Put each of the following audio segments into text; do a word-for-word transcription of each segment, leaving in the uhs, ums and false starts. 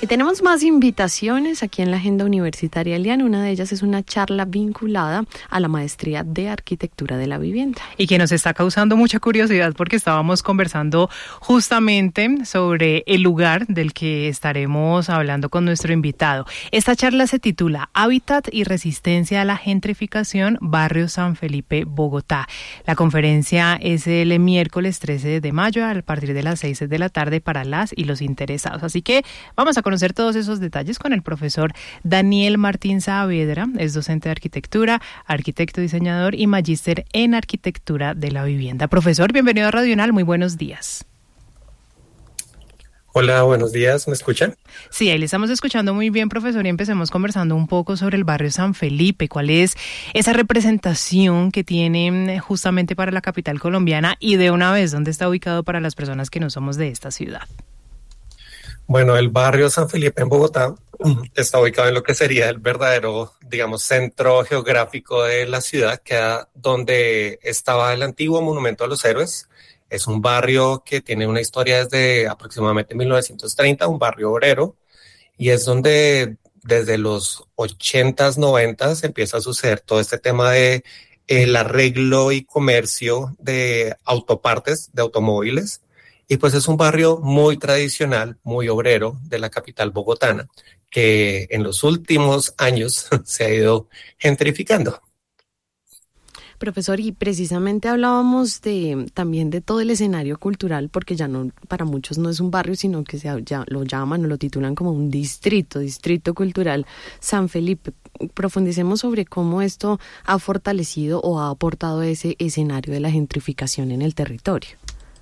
Y tenemos más invitaciones aquí en la Agenda Universitaria Elian. Una de ellas es una charla vinculada a la maestría de Arquitectura de la Vivienda. Y que nos está causando mucha curiosidad porque estábamos conversando justamente sobre el lugar del que estaremos hablando con nuestro invitado. Esta charla se titula Hábitat y resistencia a la gentrificación, Barrio San Felipe, Bogotá. La conferencia es el miércoles trece de mayo a partir de las seis de la tarde para las y los interesados. Así que vamos a conocer todos esos detalles con el profesor Daniel Martín Saavedra. Es docente de arquitectura, arquitecto diseñador y magíster en arquitectura de la vivienda. Profesor, bienvenido a Radional, muy buenos días. Hola, buenos días, ¿me escuchan? Sí, ahí le estamos escuchando muy bien, profesor, y empecemos conversando un poco sobre el barrio San Felipe. ¿Cuál es esa representación que tiene justamente para la capital colombiana y de una vez dónde está ubicado para las personas que no somos de esta ciudad? Bueno, el barrio San Felipe en Bogotá está ubicado en lo que sería el verdadero, digamos, centro geográfico de la ciudad, que era donde estaba el antiguo Monumento a los Héroes. Es un barrio que tiene una historia desde aproximadamente mil novecientos treinta, un barrio obrero, y es donde desde los ochentas, noventas empieza a suceder todo este tema de el arreglo y comercio de autopartes, de automóviles. Y pues es un barrio muy tradicional, muy obrero de la capital bogotana, que en los últimos años se ha ido gentrificando. Profesor, y precisamente hablábamos de también de todo el escenario cultural, porque ya no, para muchos no es un barrio, sino que se ya lo llaman o lo titulan como un distrito, distrito cultural San Felipe. Profundicemos sobre cómo esto ha fortalecido o ha aportado a ese escenario de la gentrificación en el territorio.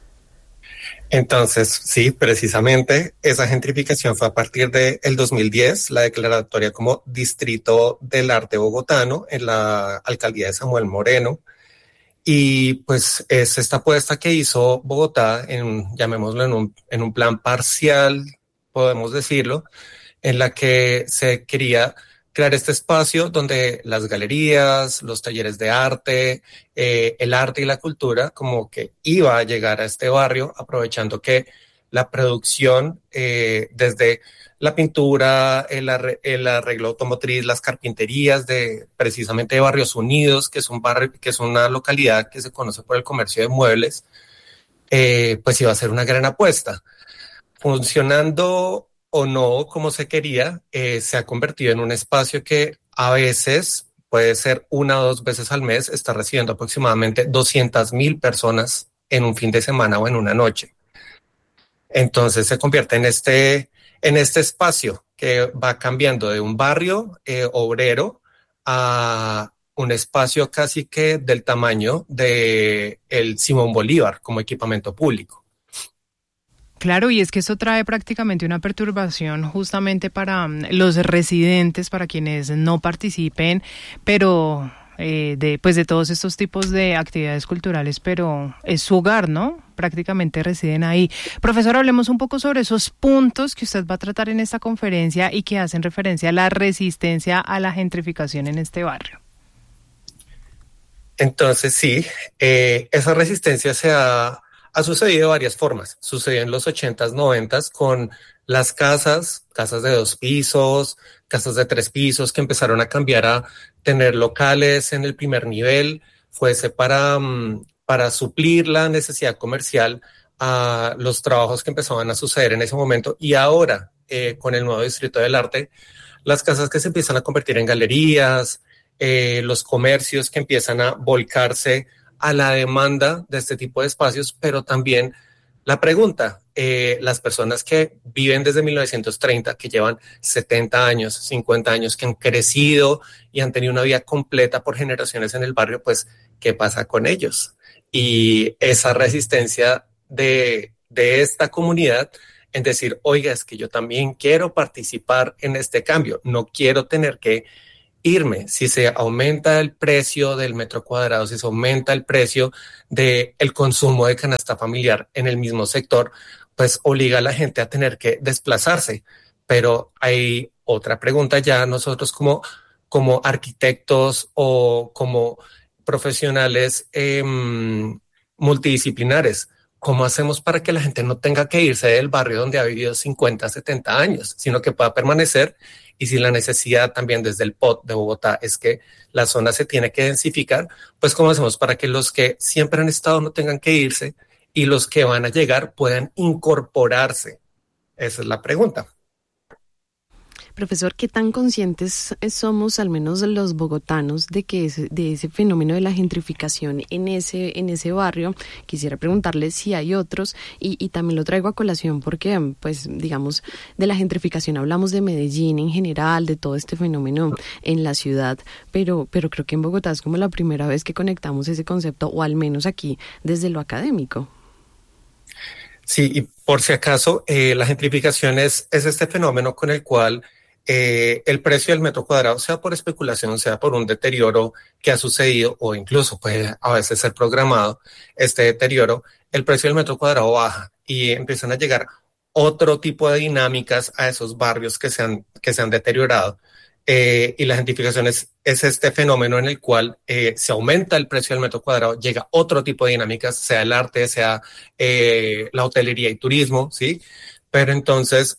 Entonces, sí, precisamente esa gentrificación fue a partir del dos mil diez, la declaratoria como Distrito del Arte Bogotano en la alcaldía de Samuel Moreno. Y pues es esta apuesta que hizo Bogotá, en, llamémoslo en un, en un plan parcial, podemos decirlo, en la que se quería crear este espacio donde las galerías, los talleres de arte, eh, el arte y la cultura como que iba a llegar a este barrio, aprovechando que la producción eh, desde la pintura, el, arre, el arreglo automotriz, las carpinterías de precisamente de Barrios Unidos, que es un barrio, que es una localidad que se conoce por el comercio de muebles, eh, pues iba a ser una gran apuesta. Funcionando o no como se quería, eh, se ha convertido en un espacio que a veces puede ser una o dos veces al mes, está recibiendo aproximadamente doscientas mil personas en un fin de semana o en una noche. Entonces se convierte en este, en este espacio que va cambiando de un barrio eh, obrero a un espacio casi que del tamaño de el Simón Bolívar como equipamiento público. Claro, y es que eso trae prácticamente una perturbación justamente para los residentes, para quienes no participen, pero eh, de pues de todos estos tipos de actividades culturales, pero es su hogar, ¿no? Prácticamente residen ahí. Profesor, hablemos un poco sobre esos puntos que usted va a tratar en esta conferencia y que hacen referencia a la resistencia a la gentrificación en este barrio. Entonces, sí, eh, esa resistencia se ha... Ha sucedido de varias formas. Sucedió en los ochentas, noventas con las casas, casas de dos pisos, casas de tres pisos que empezaron a cambiar a tener locales en el primer nivel. Fuese para, para suplir la necesidad comercial a los trabajos que empezaban a suceder en ese momento. Y ahora, eh, con el nuevo Distrito del Arte, las casas que se empiezan a convertir en galerías, eh, los comercios que empiezan a volcarse a la demanda de este tipo de espacios, pero también la pregunta, eh, las personas que viven desde mil novecientos treinta, que llevan setenta años, cincuenta años, que han crecido y han tenido una vida completa por generaciones en el barrio, pues, ¿qué pasa con ellos? Y esa resistencia de, de esta comunidad en decir, oiga, es que yo también quiero participar en este cambio, no quiero tener que irme. Si se aumenta el precio del metro cuadrado, si se aumenta el precio del consumo de canasta familiar en el mismo sector, pues obliga a la gente a tener que desplazarse. Pero hay otra pregunta ya nosotros como, como arquitectos o como profesionales eh, multidisciplinares. ¿cómo hacemos para que la gente no tenga que irse del barrio donde ha vivido cincuenta, setenta años, sino que pueda permanecer? Y si la necesidad también desde el P O T de Bogotá es que la zona se tiene que densificar, pues ¿cómo hacemos para que los que siempre han estado no tengan que irse y los que van a llegar puedan incorporarse? Esa es la pregunta. Profesor, ¿qué tan conscientes somos, al menos los bogotanos, de que ese, de ese fenómeno de la gentrificación en ese, en ese barrio? Quisiera preguntarle si hay otros, y, y también lo traigo a colación porque, pues, digamos, de la gentrificación hablamos de Medellín en general, de todo este fenómeno en la ciudad, pero, pero creo que en Bogotá es como la primera vez que conectamos ese concepto, o al menos aquí, desde lo académico. Sí, y por si acaso, eh, la gentrificación es, es este fenómeno con el cual Eh, el precio del metro cuadrado, sea por especulación, sea por un deterioro que ha sucedido o incluso puede a veces ser programado, este deterioro, el precio del metro cuadrado baja y empiezan a llegar otro tipo de dinámicas a esos barrios que se han, que se han deteriorado. Eh, y la gentrificación es, es este fenómeno en el cual eh, se aumenta el precio del metro cuadrado, llega otro tipo de dinámicas, sea el arte, sea eh, la hotelería y turismo, ¿sí? Pero entonces...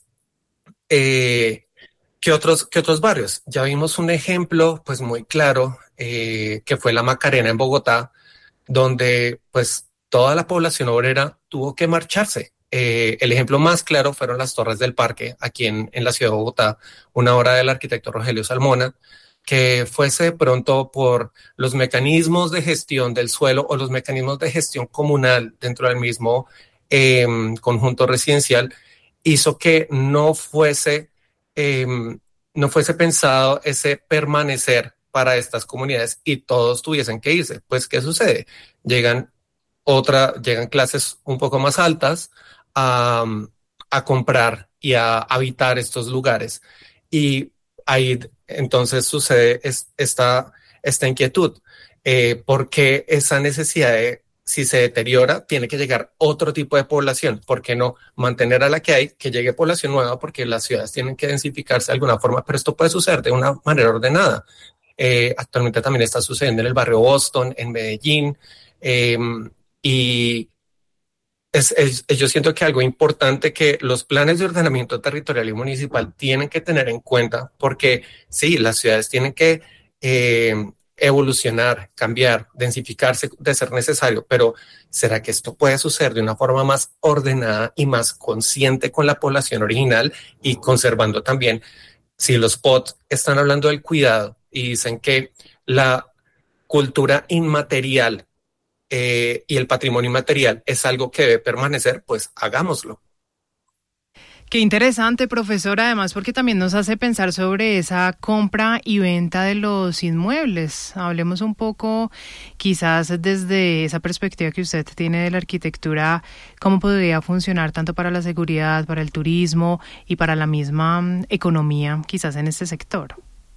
Eh, ¿Qué otros, qué otros barrios? Ya vimos un ejemplo pues muy claro eh, que fue la Macarena en Bogotá, donde pues toda la población obrera tuvo que marcharse. Eh, el ejemplo más claro fueron las Torres del Parque aquí en, en la ciudad de Bogotá, una obra del arquitecto Rogelio Salmona, que fuese de pronto por los mecanismos de gestión del suelo o los mecanismos de gestión comunal dentro del mismo eh, conjunto residencial, hizo que no fuese Eh, no fuese pensado ese permanecer para estas comunidades y todos tuviesen que irse. Pues, ¿qué sucede? Llegan otra, llegan clases un poco más altas a, a comprar y a habitar estos lugares. Y ahí entonces sucede es, esta, esta inquietud. Eh, porque esa necesidad de, si se deteriora, tiene que llegar otro tipo de población. ¿Por qué no mantener a la que hay, que llegue población nueva? Porque las ciudades tienen que densificarse de alguna forma, pero esto puede suceder de una manera ordenada. Eh, actualmente también está sucediendo en el barrio Boston, en Medellín, eh, y es, es, yo siento que algo importante que los planes de ordenamiento territorial y municipal tienen que tener en cuenta, porque sí, las ciudades tienen que eh, evolucionar, cambiar, densificarse de ser necesario, pero ¿será que esto puede suceder de una forma más ordenada y más consciente con la población original y conservando también, si los P O T están hablando del cuidado y dicen que la cultura inmaterial eh, y el patrimonio inmaterial es algo que debe permanecer, pues hagámoslo? Qué interesante, profesor, además porque también nos hace pensar sobre esa compra y venta de los inmuebles. Hablemos un poco, quizás desde esa perspectiva que usted tiene de la arquitectura, cómo podría funcionar tanto para la seguridad, para el turismo y para la misma economía, quizás en este sector.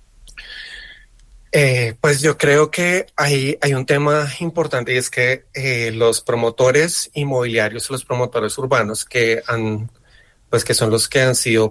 Eh, pues yo creo que hay, hay un tema importante y es que eh, los promotores inmobiliarios, los promotores urbanos que han, pues que son los que han sido